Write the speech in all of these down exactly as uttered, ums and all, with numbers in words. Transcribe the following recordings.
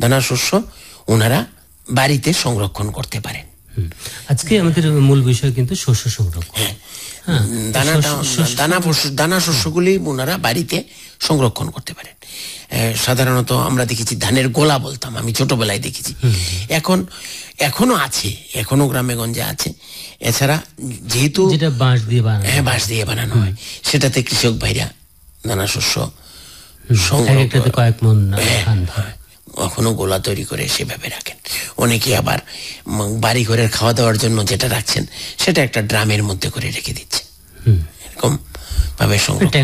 দানা শস্য ওনারা বাড়িতে সংরক্ষণ করতে পারেন। আজকে আমাদের মূল বিষয় কিন্তু শস্য সংরক্ষণ। দানা দানা দানা শস্যগুলি ওনারা বাড়িতে সংরক্ষণ করতে পারেন। সাধারণত আমরা দেখেছি ধানের গোলা বলতাম, আমি ছোটবেলায় দেখেছি। এখন এখনো আছে, এখনো গ্রামে গঞ্জে আছে। এছাড়া যেহেতু বাঁশ দিয়ে বানানো, হ্যাঁ বাঁশ দিয়ে বানানো হয়, সেটাতে কৃষক ভাইরা দানা শস্য কয়েক মন এখনো গোলা তৈরি করে সেভাবে রাখেন। অনেকে আবার বাড়ি ঘরের খাওয়া দাওয়ার জন্য যেটা রাখছেন সেটা একটা ড্রামের মধ্যে করে রেখে দিচ্ছে। এরকম ভাবে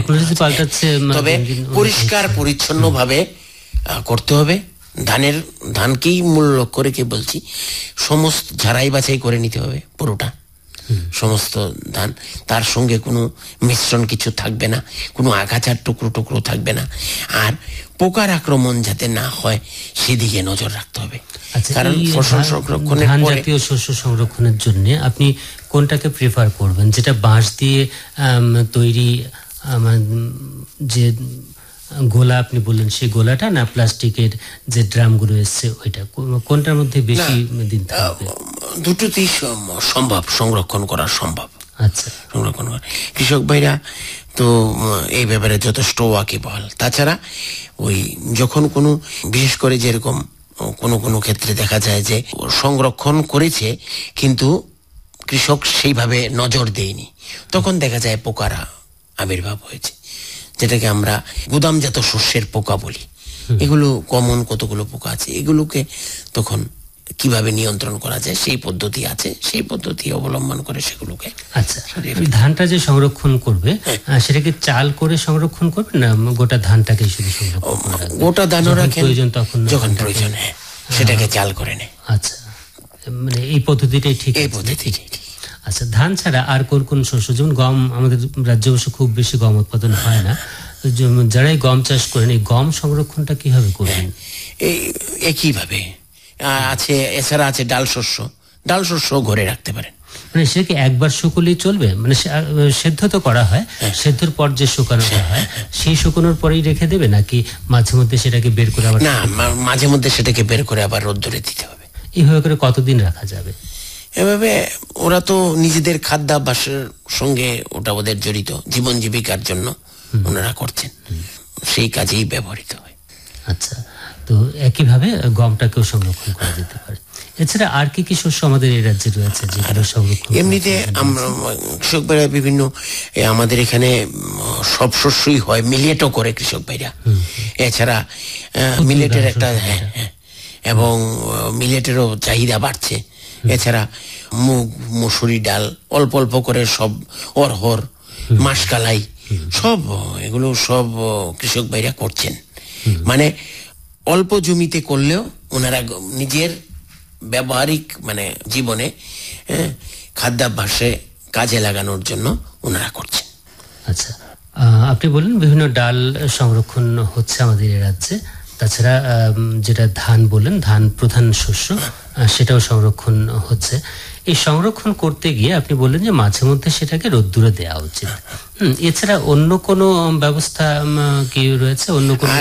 তবে পরিষ্কার পরিচ্ছন্ন ভাবে করতে হবে। ধানের ধানকেই মূল লক্ষ্য রেখে বলছি, সমস্ত ঝাড়াই বাছাই করে নিতে হবে পুরোটা, সমস্ত ধান। তার সঙ্গে কোনো মিশ্রণ কিছু থাকবে না, কোনো আগাছার টুকরো টুকরো থাকবে না। আর পোকার আক্রমণ যাতে না হয় সেদিকে নজর রাখতে হবে। কারণ ফসল সংরক্ষণের ধান জাতীয় শস্য সংরক্ষণের জন্য আপনি কোনটাকে প্রেফার করবেন? যেটা বাঁশ দিয়ে তৈরি যে গোলা আপনি বললেন সেই গোলাটা, না প্লাস্টিকের যে ড্রামগুলো এসছে ওইটা? কোনটার মধ্যে বেশি দিন থাকবে? দুটোতেই সম্ভব, সংরক্ষণ করা সম্ভব। আচ্ছা, সংরক্ষণ করা কৃষক ভাইরা তো এই ব্যাপারে যথেষ্ট ওয়াকিবহাল। তাছাড়া ওই যখন কোনো বিশেষ করে যেরকম কোনো কোনো ক্ষেত্রে দেখা যায় যে সংরক্ষণ করেছে কিন্তু কৃষক সেইভাবে নজর দেয়নি, তখন দেখা যায় পোকারা আবির্ভাব হয়েছে, যেটাকে আমরা গুদামজাত শস্যের পোকা বলি। এগুলো কমন কতগুলো পোকা আছে, এগুলোকে তখন কিভাবে নিয়ন্ত্রণ করা যায় সেই পদ্ধতি আছে, সেই পদ্ধতি অবলম্বন করে সেগুলোকে। আচ্ছা, ধানটা যে সংরক্ষণ করবে সেটাকে চাল করে সংরক্ষণ করবে না গোটা ধানটাকে শুধু সংরক্ষণ করবে? গোটা ধানও রাখেন, প্রয়োজন তখন যখন প্রয়োজন হয় সেটাকে চাল করে নেয়। আচ্ছা, মানে এই পদ্ধতিটাই ঠিক? এই পদ্ধতিটাই ঠিক। আচ্ছা, ধান ছাড়া আর কোন কোন শস্য? যেমন গম, আমাদের রাজ্যে অবশ্য খুব বেশি গম উৎপাদন হয় না, যারাই গম চাষ করেন এই গম সংরক্ষণটা কিভাবে করবেন? এই একইভাবে আছে। এছাড়া আছে ডাল শস্য, ডাল শস্য ঘরে রাখতে পারেন। মানে সেটাকে একবার শুকলেই চলবে? মানে সেদ্ধ তো করা হয়, সেদ্ধর পর যে শুকানো হয় সেই শুকানোর পরেই রেখে দেবে, নাকি মাঝে মধ্যে সেটাকে বের করে আবার? না, মাঝে মধ্যে সেটাকে বের করে আবার রোদ্দুরে দিতে হবে। এইভাবে করে কতদিন রাখা যাবে? এভাবে ওরা তো নিজেদের খাদ্যাভ্যাসের সঙ্গে ওটা ওদের জড়িত, জীবন জীবিকার জন্য ওনারা করছেন, সেই কাজেই ব্যবহৃত হয়। আচ্ছা, তো একইভাবে গমটাকেও সংরক্ষণ করা যেতে পারে। এছাড়া আর কি কি শস্য আমাদের এই রাজ্যে রয়েছে যেগুলো সংরক্ষণ? এমনিতে আমরা কৃষক ভাইরা বিভিন্ন, আমাদের এখানে সব শস্যই হয়, মিলেটও করে কৃষক ভাইরা। এছাড়া মিলেটের একটা, হ্যাঁ হ্যাঁ এবং মিলেটেরও চাহিদা বাড়ছে। এছাড়া মুগ, মসুরি ডাল, অল্প অল্প করে সব, অরহর, মাসকালাই, সব এগুলো সব কৃষক ভাইরা করছেন। মানে অল্প জমিতে করলেও ওনারা নিজের ব্যবহারিক মানে জীবনে খাদ্যাভ্যাসে কাজে লাগানোর জন্য ওনারা করছেন। আচ্ছা, আপনি বললেন বিভিন্ন ডাল সংরক্ষণ হচ্ছে আমাদের এই রাজ্যে, তাছাড়া যেটা ধান বললেন, ধান প্রধান শস্য, সেটাও সংরক্ষণ হচ্ছে। এই সংরক্ষণ করতে গিয়ে আপনি বললেন যে মাঝে মধ্যে সেটাকে রোদ্দুরে দেওয়া উচিত। হম এছাড়া অন্য কোনো ব্যবস্থা কি রয়েছে? অন্য কোনো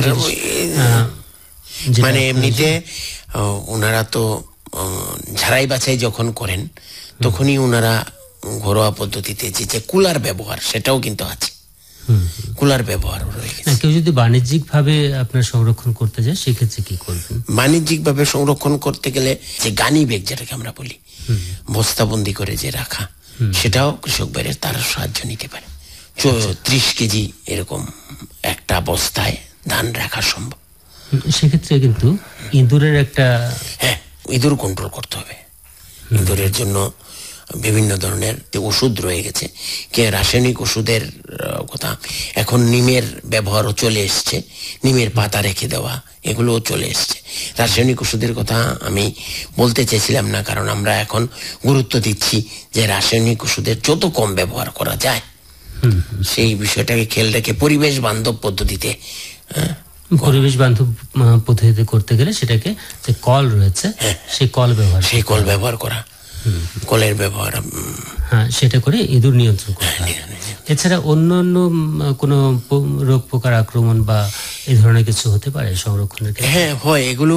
মানে এমনিতে ওনারা তো ঝাড়াই বাছাই যখন করেন তখনই ওনারা ঘরোয়া পদ্ধতিতে যে কুলার ব্যবহার সেটাও কিন্তু আছে, কুলার ব্যবহার রয়েছে। কেউ যদি বাণিজ্যিক ভাবে আপনার সংরক্ষণ করতে যায় সেক্ষেত্রে কি করবেন? বাণিজ্যিক ভাবে সংরক্ষণ করতে গেলে যে গানি ব্যাগ যেটাকে আমরা বলি, বস্তাবন্দি করে যে রাখা, সেটাও কৃষক ভাইয়ের তার সাহায্য নিতে পারে। ত্রিশ কেজি এরকম একটা বস্তায় ধান রাখা সম্ভব। সেক্ষেত্রে কিন্তু ইঁদুরের একটা, হ্যাঁ ইঁদুর কন্ট্রোল করতে হবে। ইঁদুরের জন্য বিভিন্ন ধরনের ওষুধ রয়ে গেছে, কে রাসায়নিক ওষুধের কথা, এখন নিমের ব্যবহারও চলে এসছে, নিমের পাতা রেখে দেওয়া এগুলোও চলে এসছে। রাসায়নিক ওষুধের কথা আমি বলতে চেয়েছিলাম না, কারণ আমরা এখন গুরুত্ব দিচ্ছি যে রাসায়নিক ওষুধের যত কম ব্যবহার করা যায় সেই বিষয়টাকে খেয়াল রেখে পরিবেশ বান্ধব পদ্ধতিতে, পরিবেশ বান্ধব পদ্ধতিতে করতে গেলে সেটাকে যে কল রয়েছে সেই কল ব্যবহার সেই কল ব্যবহার করা কলের ব্যবহার, হ্যাঁ সেটা করে ইঁদুর নিয়ন্ত্রণ করা। এছাড়া অন্য অন্য কোনো রোগ পোকার আক্রমণ বা এই ধরনের কিছু হতে পারে সংরক্ষণের ক্ষেত্রে? হ্যাঁ হয়, এগুলো